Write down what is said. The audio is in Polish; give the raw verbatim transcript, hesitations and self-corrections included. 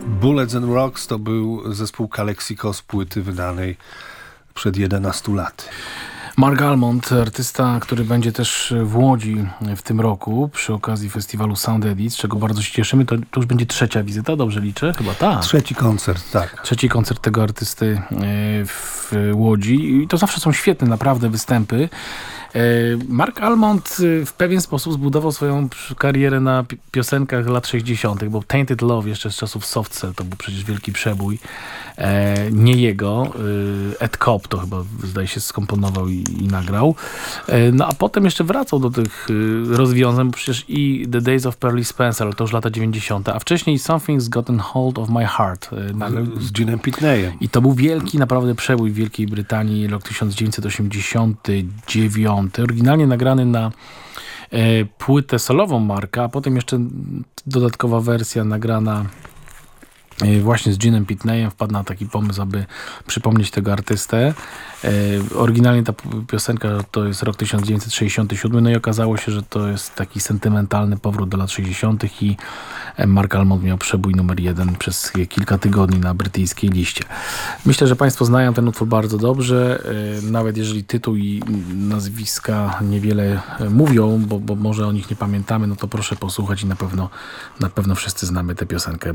Bullets and Rocks to był zespół Calexico z płyty wydanej przed jedenastu laty. Mark Almond, artysta, który będzie też w Łodzi w tym roku przy okazji festiwalu Sound Edit, z czego bardzo się cieszymy. To, to już będzie trzecia wizyta, dobrze liczę? Chyba tak. Trzeci koncert, tak. Trzeci koncert tego artysty w Łodzi i to zawsze są świetne naprawdę występy. Mark Almond w pewien sposób zbudował swoją karierę na piosenkach lat sześćdziesiątych, bo Tainted Love jeszcze z czasów Soft Cell to był przecież wielki przebój. Nie jego. Ed Cobb to chyba zdaje się skomponował i, i nagrał. No a potem jeszcze wracał do tych rozwiązań, bo przecież i The Days of Pearly Spencer, ale to już lata dziewięćdziesiąte, a wcześniej Something's Gotten Hold of My Heart. Nagrał z Ginem Pitneyem. I to był wielki naprawdę przebój w Wielkiej Brytanii, rok tysiąc dziewięćset osiemdziesiąty dziewiąty. Oryginalnie nagrany na e, płytę solową Marka, a potem jeszcze dodatkowa wersja nagrana e, właśnie z Ginem Pitneyem. Wpadł na taki pomysł, aby przypomnieć tego artystę. E, oryginalnie ta piosenka to jest rok tysiąc dziewięćset sześćdziesiąty siódmy, no i okazało się, że to jest taki sentymentalny powrót do lat sześćdziesiątych i Mark Almond miał przebój numer jeden przez kilka tygodni na brytyjskiej liście. Myślę, że Państwo znają ten utwór bardzo dobrze, nawet jeżeli tytuł i nazwiska niewiele mówią, bo, bo może o nich nie pamiętamy, no to proszę posłuchać i na pewno, na pewno wszyscy znamy tę piosenkę.